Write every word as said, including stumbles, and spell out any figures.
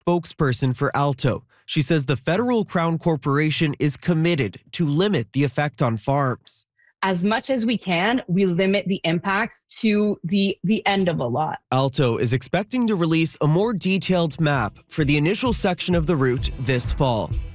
spokesperson for Alto. She says the Federal Crown Corporation is committed to limit the effect on farms. As much as we can, we limit the impacts to the, the end of a lot. Alto is expecting to release a more detailed map for the initial section of the route this fall.